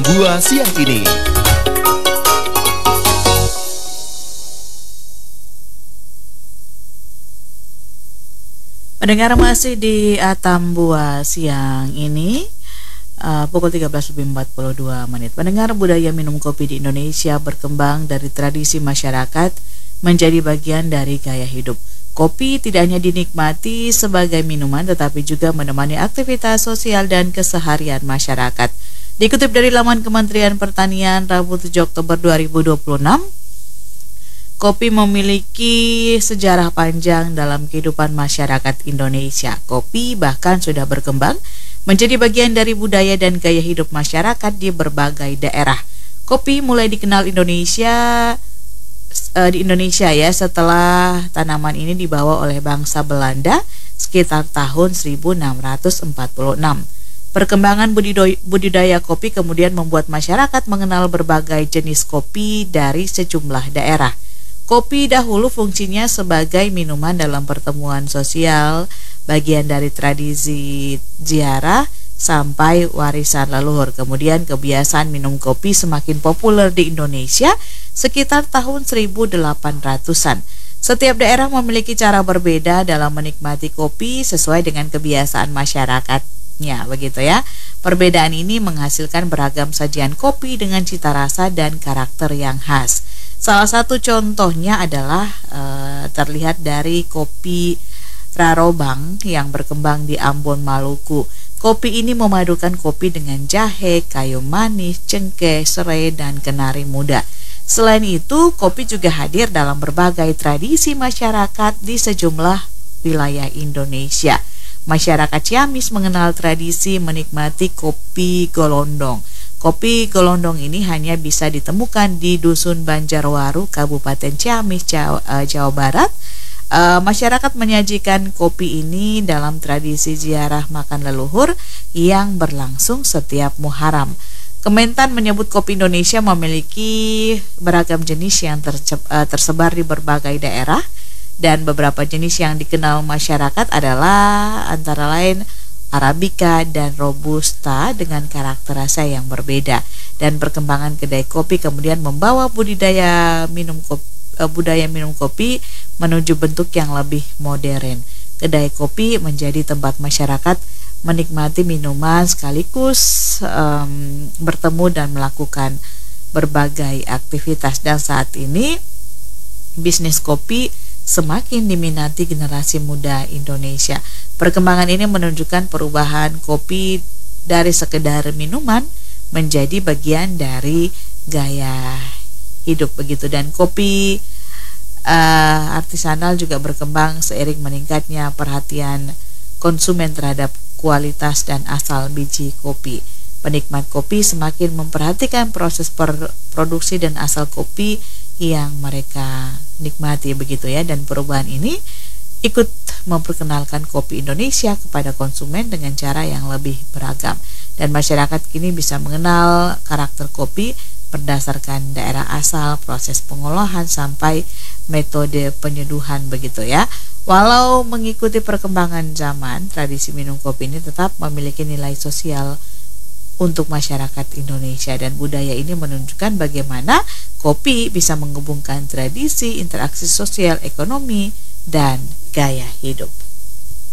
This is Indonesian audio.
Atambua siang ini. Pendengar masih di Atambua siang ini pukul 13.42. Pendengar, budaya minum kopi di Indonesia berkembang dari tradisi masyarakat menjadi bagian dari gaya hidup. Kopi tidak hanya dinikmati sebagai minuman tetapi juga menemani aktivitas sosial dan keseharian masyarakat. Dikutip dari laman Kementerian Pertanian Rabu 7 Oktober 2026, kopi memiliki sejarah panjang dalam kehidupan masyarakat Indonesia. Kopi bahkan sudah berkembang menjadi bagian dari budaya dan gaya hidup masyarakat di berbagai daerah. Kopi mulai dikenal di Indonesia ya setelah tanaman ini dibawa oleh bangsa Belanda sekitar tahun 1646. Perkembangan budidaya kopi kemudian membuat masyarakat mengenal berbagai jenis kopi dari sejumlah daerah. Kopi dahulu fungsinya sebagai minuman dalam pertemuan sosial, bagian dari tradisi ziarah sampai warisan leluhur. Kemudian kebiasaan minum kopi semakin populer di Indonesia sekitar tahun 1800-an. Setiap daerah memiliki cara berbeda dalam menikmati kopi sesuai dengan kebiasaan masyarakatnya, begitu ya. Perbedaan ini menghasilkan beragam sajian kopi dengan cita rasa dan karakter yang khas. Salah satu contohnya adalah terlihat dari kopi Rarobang yang berkembang di Ambon, Maluku. Kopi ini memadukan kopi dengan jahe, kayu manis, cengkeh, serai, dan kenari muda. Selain itu, kopi juga hadir dalam berbagai tradisi masyarakat di sejumlah wilayah Indonesia. Masyarakat Ciamis mengenal tradisi menikmati kopi golondong. Kopi golondong ini hanya bisa ditemukan di Dusun Banjarwaru, Kabupaten Ciamis, Jawa Barat. Masyarakat menyajikan kopi ini dalam tradisi ziarah makan leluhur yang berlangsung setiap Muharram. Kementan menyebut kopi Indonesia memiliki beragam jenis yang tersebar di berbagai daerah, dan beberapa jenis yang dikenal masyarakat adalah antara lain Arabica dan Robusta dengan karakter rasa yang berbeda. Dan perkembangan kedai kopi kemudian membawa budaya minum kopi menuju bentuk yang lebih modern. Kedai kopi menjadi tempat masyarakat menikmati minuman sekaligus bertemu dan melakukan berbagai aktivitas. Dan saat ini bisnis kopi semakin diminati generasi muda Indonesia. Perkembangan ini menunjukkan perubahan kopi dari sekedar minuman menjadi bagian dari gaya hidup, begitu. Dan kopi artisanal juga berkembang seiring meningkatnya perhatian konsumen terhadap kualitas dan asal biji kopi. Penikmat kopi semakin memperhatikan proses produksi dan asal kopi yang mereka nikmati, begitu ya. Dan perubahan ini ikut memperkenalkan kopi Indonesia kepada konsumen dengan cara yang lebih beragam. Dan masyarakat kini bisa mengenal karakter kopi berdasarkan daerah asal, proses pengolahan sampai metode penyeduhan, begitu ya. Walau mengikuti perkembangan zaman, tradisi minum kopi ini tetap memiliki nilai sosial untuk masyarakat Indonesia, dan budaya ini menunjukkan bagaimana kopi bisa menghubungkan tradisi, interaksi sosial, ekonomi, dan gaya hidup.